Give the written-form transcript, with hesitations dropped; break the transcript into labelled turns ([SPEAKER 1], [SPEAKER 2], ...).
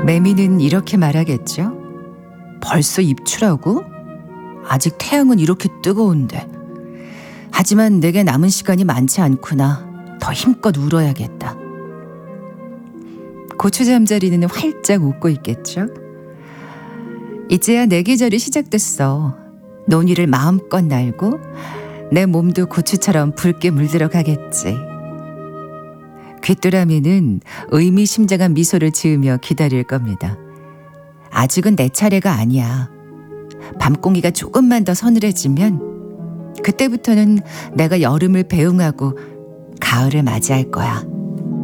[SPEAKER 1] 매미는 이렇게 말하겠죠. 벌써 입추라고? 아직 태양은 이렇게 뜨거운데. 하지만 내게 남은 시간이 많지 않구나. 더 힘껏 울어야겠다. 고추 잠자리는 활짝 웃고 있겠죠. 이제야 내 계절이 시작됐어. 논이를 마음껏 날고 내 몸도 고추처럼 붉게 물들어 가겠지. 귀뚜라미는 의미심장한 미소를 지으며 기다릴 겁니다. 아직은 내 차례가 아니야. 밤공기가 조금만 더 서늘해지면 그때부터는 내가 여름을 배웅하고 가을을 맞이할 거야.